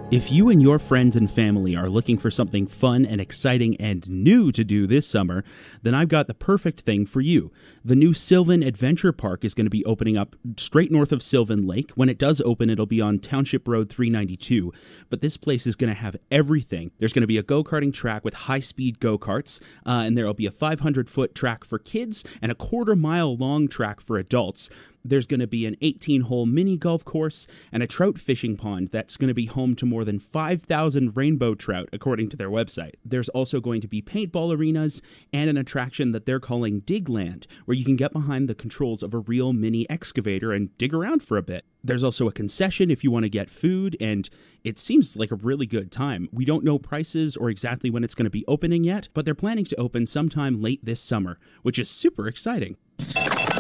If you and your friends and family are looking for something fun and exciting and new to do this summer, then I've got the perfect thing for you. The new Sylvan Adventure Park is going to be opening up straight north of Sylvan Lake. When it does open, it'll be on Township Road 392. But this place is going to have everything. There's going to be a go-karting track with high-speed go-karts, and there'll be a 500-foot track for kids and a quarter-mile-long track for adults. There's going to be an 18-hole mini golf course and a trout fishing pond that's going to be home to more than 5,000 rainbow trout, according to their website. There's also going to be paintball arenas and an attraction that they're calling Digland, where you can get behind the controls of a real mini excavator and dig around for a bit. There's also a concession if you want to get food, and it seems like a really good time. We don't know prices or exactly when it's going to be opening yet, but they're planning to open sometime late this summer, which is super exciting.